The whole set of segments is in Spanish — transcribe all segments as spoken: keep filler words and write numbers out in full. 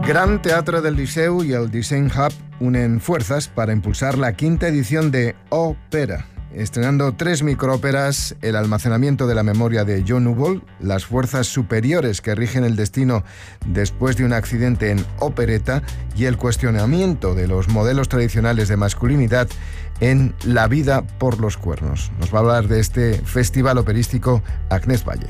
Gran Teatre del Liceu y el Design Hub unen fuerzas para impulsar la quinta edición de Ópera, estrenando tres microóperas: El almacenamiento de la memoria de John Núvol, Las fuerzas superiores que rigen el destino después de un accidente en opereta y el cuestionamiento de los modelos tradicionales de masculinidad en La vida por los cuernos. Nos va a hablar de este festival operístico Agnès Valle.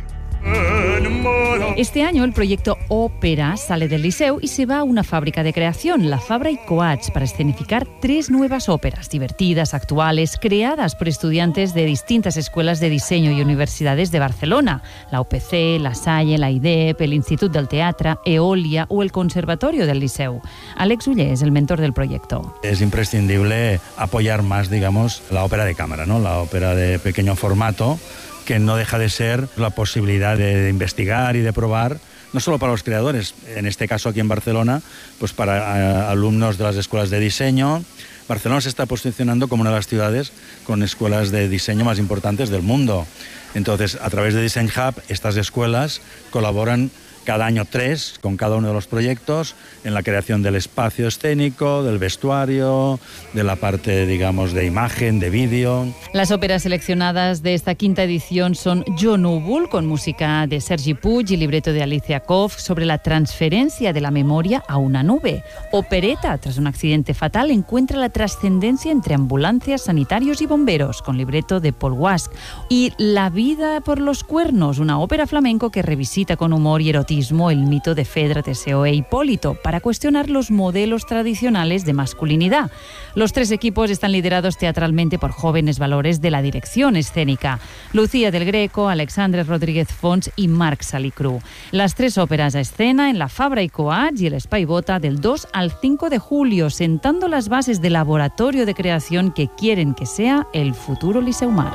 Este año el proyecto Ópera sale del Liceu y se va a una fábrica de creación, la Fabra i Coats, para escenificar tres nuevas óperas divertidas, actuales, creadas por estudiantes de distintas escuelas de diseño y universidades de Barcelona, la U P C, la Salle, la I D E P, el Institut del Teatre, Eolia o el Conservatorio del Liceu. Alex Uller es el mentor del proyecto. Es imprescindible apoyar más, digamos, la ópera de cámara, ¿no? La ópera de pequeño formato, que no deja de ser la posibilidad de, de investigar y de probar, no solo para los creadores, en este caso aquí en Barcelona, pues para a, alumnos de las escuelas de diseño. Barcelona se está posicionando como una de las ciudades con escuelas de diseño más importantes del mundo. Entonces, a través de Design Hub, estas escuelas colaboran cada año tres con cada uno de los proyectos en la creación del espacio escénico, del vestuario, de la parte, digamos, de imagen, de vídeo. Las óperas seleccionadas de esta quinta edición son John Núvol, con música de Sergi Puig y libreto de Alicia Koff, sobre la transferencia de la memoria a una nube. Opereta, tras un accidente fatal, encuentra la trascendencia entre ambulancias, sanitarios y bomberos, con libreto de Paul Wask. Y La vida por los cuernos, una ópera flamenco que revisita con humor y erotismo el mito de Fedra, Teseo e Hipólito para cuestionar los modelos tradicionales de masculinidad. Los tres equipos están liderados teatralmente por jóvenes valores de la dirección escénica: Lucía del Greco, Alexandre Rodríguez Fons y Marc Salicru. Las tres óperas a escena en la Fabra i Coats y el Espai Bota del dos al cinco de julio, sentando las bases del laboratorio de creación que quieren que sea el futuro Liceu Mar.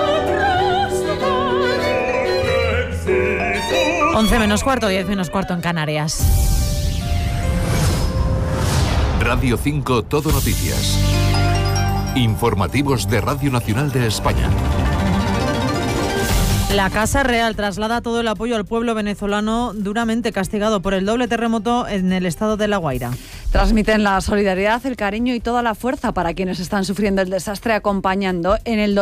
once menos cuarto, diez menos cuarto en Canarias. Radio cinco Todo Noticias. Informativos de Radio Nacional de España. La Casa Real traslada todo el apoyo al pueblo venezolano duramente castigado por el doble terremoto en el estado de La Guaira. Transmiten la solidaridad, el cariño y toda la fuerza para quienes están sufriendo el desastre, acompañando en el dolor